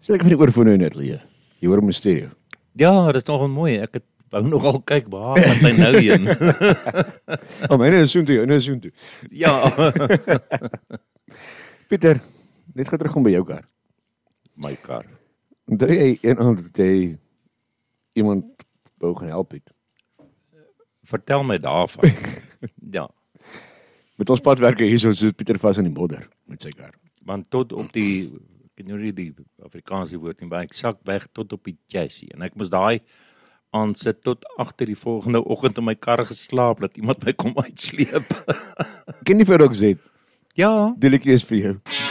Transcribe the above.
Sê ek van die oorfone in ateljee. Jy hoor hom in stereo. Ja, dit is nogal mooi. Ek wou nogal kyk, waar gaan hy nou heen? Myne is soontoe, joune is soontoe. Ja. Pieter, net gaan terugkom by jou kar. My kar. Onthou jy een aand dat jy iemand wou gaan help het? Vertel my daarvan. Ja, Met ons padwerker hier, so sit Pieter vas in die modder met sy kar. want tot op die, ek weet nie die Afrikaanse woord nie, maar ek sak weg tot op die chassis. En ek moes daai aan sit tot agter die volgende oggend in my kar geslaap, dat iemand my kom uitsleep. Ken nie vir ook sê, Ja, die liedjie is vir jou.